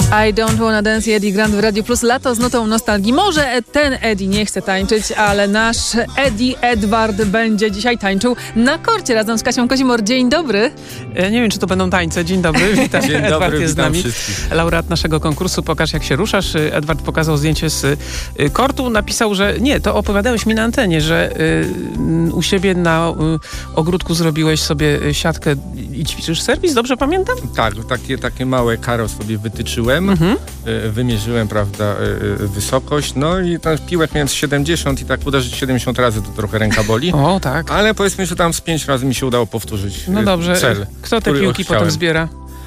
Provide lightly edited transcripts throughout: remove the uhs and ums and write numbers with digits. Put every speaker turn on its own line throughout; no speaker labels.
I Don't Wanna Dance, Eddie Grant w Radio Plus. Lato z notą nostalgii. Może ten Eddie nie chce tańczyć, ale nasz Eddie Edward będzie dzisiaj tańczył na korcie razem z Kasią Kozimor. Dzień dobry.
Nie wiem, czy to będą tańce. Dzień dobry, witam.
Dzień
Edward
dobry,
jest z nami. Laureat naszego konkursu Pokaż, jak się ruszasz. Edward pokazał zdjęcie z kortu. Napisał, że nie, to opowiadałeś mi na antenie, że u siebie na ogródku zrobiłeś sobie siatkę i ćwiczysz serwis, dobrze pamiętam?
Tak, takie małe karo sobie wytyczyłem, wymierzyłem, prawda, wysokość, no i tam piłek miałem z 70 i tak uderzyć 70 razy, to trochę ręka boli.
O, tak.
Ale powiedzmy, że tam z 5 razy mi się udało powtórzyć
No dobrze.
cel.
Kto te piłki potem zbiera?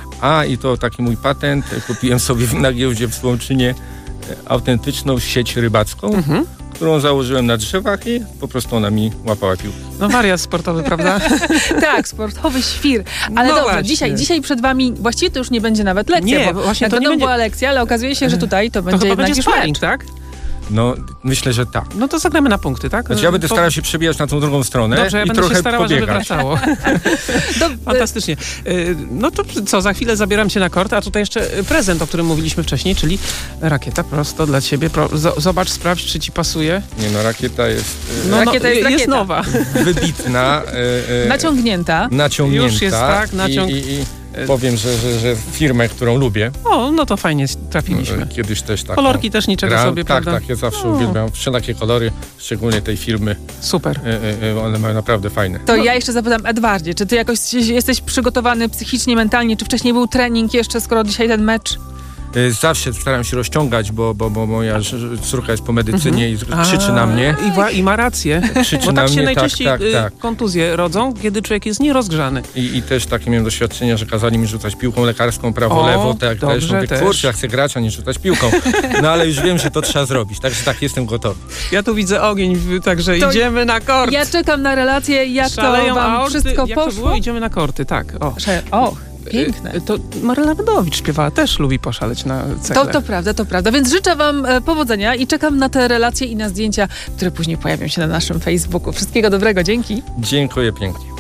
I to taki mój patent. Kupiłem sobie na giełdzie w Słomczynie autentyczną sieć rybacką, którą założyłem na drzewach i po prostu ona mi łapała piłkę.
No wariat sportowy, prawda?
Tak, sportowy świr. Ale
no
dobrze,
właśnie.
dzisiaj przed wami, właściwie to już nie będzie nawet lekcja,
Nie,
bo
właśnie
to
nie będzie.
była lekcja, ale okazuje się, że tutaj to będzie
To chyba
jednak
będzie
już
sparring,
mecz.
tak?
No, myślę, że tak.
No to zagramy na punkty, tak?
Znaczy ja będę starał się przebijać na tą drugą stronę
Dobrze, ja
i
będę
trochę
się starała, żeby
pobiegać.
wracało. Fantastycznie. No to co, za chwilę zabieram cię na kort, a tutaj jeszcze prezent, o którym mówiliśmy wcześniej, czyli rakieta prosto dla ciebie. Zobacz, sprawdź, czy ci pasuje.
Nie no, rakieta jest
Rakieta jest rakieta.
nowa.
wybitna.
Naciągnięta.
Naciągnięta.
Już jest tak, naciąg.
I powiem, że firmę, którą lubię.
O, no to fajnie trafiliśmy.
Kiedyś też tak.
Kolorki też niczego sobie, prawda?
Tak, ja zawsze uwielbiam wszelakie kolory, szczególnie tej firmy.
Super.
One mają naprawdę fajne.
To ja jeszcze zapytam, Edwardzie, czy ty jakoś jesteś przygotowany psychicznie, mentalnie, czy wcześniej był trening jeszcze, skoro dzisiaj ten mecz?
Zawsze staram się rozciągać, bo moja córka jest po medycynie i krzyczy na mnie.
I ma rację.
Krzyczy
Bo
na
tak się
mnie,
najczęściej
tak.
kontuzje rodzą, kiedy człowiek jest nierozgrzany.
I też takie miałem doświadczenia, że kazali mi rzucać piłką lekarską prawo-lewo, tak też.
dobrze,
Mówię, kurczę, ja chcę grać, a nie rzucać piłką. No ale już wiem, że to trzeba zrobić, także tak, jestem gotowy.
Ja tu widzę ogień, także
To
idziemy na kort.
Ja czekam na relację, jak
Szaleją
to wam
aorty.
wszystko
Jak to
poszło.
było? Idziemy na korty, tak. O.
Piękne.
To Maryla Wydowicz śpiewała, też lubi poszaleć na cegle.
To prawda. Więc życzę wam powodzenia i czekam na te relacje i na zdjęcia, które później pojawią się na naszym Facebooku. Wszystkiego dobrego, dzięki.
Dziękuję pięknie.